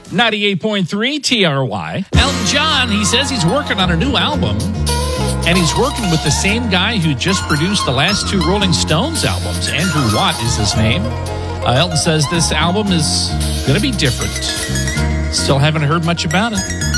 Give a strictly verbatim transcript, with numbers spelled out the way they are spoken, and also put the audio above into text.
ninety-eight point three T R Y. Elton John, he says he's working on a new album, and he's working with the same guy who just produced the last two Rolling Stones albums. Andrew Watt is his name. Uh, Elton says this album is going to be different. Still haven't heard much about it.